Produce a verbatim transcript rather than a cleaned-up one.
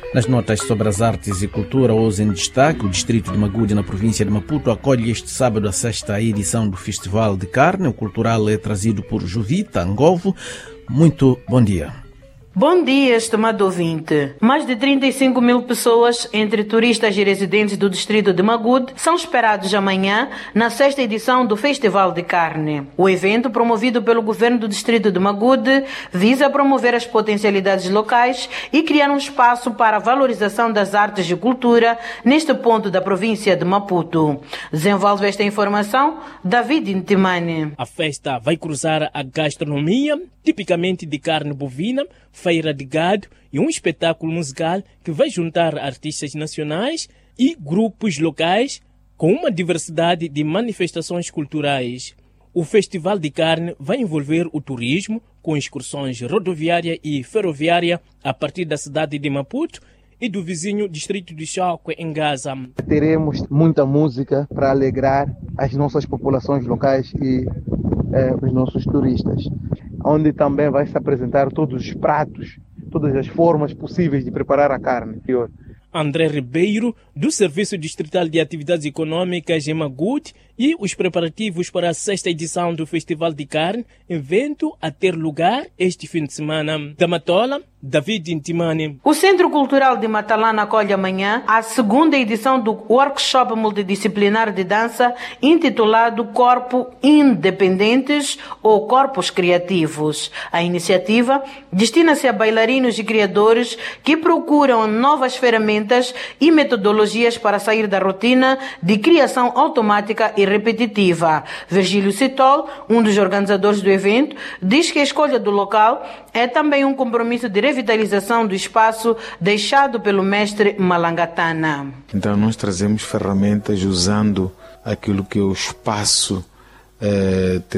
Nas notas sobre as artes e cultura, hoje em destaque, o distrito de Magude, na província de Maputo, acolhe este sábado a sexta edição do Festival de Carne. O cultural é trazido por Jovita Angovo. Muito bom dia. Bom dia, estimado ouvinte. Mais de trinta e cinco mil pessoas, entre turistas e residentes do distrito de Magude, são esperados amanhã na sexta edição do Festival de Carne. O evento, promovido pelo governo do distrito de Magude, visa promover as potencialidades locais e criar um espaço para a valorização das artes e cultura neste ponto da província de Maputo. Desenvolve esta informação David Intimani. A festa vai cruzar a gastronomia, tipicamente de carne bovina, feira de gado e um espetáculo musical que vai juntar artistas nacionais e grupos locais com uma diversidade de manifestações culturais. O Festival de Carne vai envolver o turismo com excursões rodoviária e ferroviária a partir da cidade de Maputo e do vizinho distrito de Choque, em Gaza. Teremos muita música para alegrar as nossas populações locais e eh, os nossos turistas, onde também vai se apresentar todos os pratos, todas as formas possíveis de preparar a carne. André Ribeiro, do Serviço Distrital de Atividades Econômicas em Magude, e os preparativos para a sexta edição do Festival de Carne, evento a ter lugar este fim de semana. Da Matola, David Intimani. O Centro Cultural de Matalana acolhe amanhã a segunda edição do workshop multidisciplinar de dança intitulado Corpo Independentes ou Corpos Criativos. A iniciativa destina-se a bailarinos e criadores que procuram novas ferramentas e metodologias para sair da rotina de criação automática e repetitiva. Virgílio Citol, um dos organizadores do evento, diz que a escolha do local é também um compromisso de revitalização do espaço deixado pelo mestre Malangatana. Então nós trazemos ferramentas usando aquilo que é o espaço eh,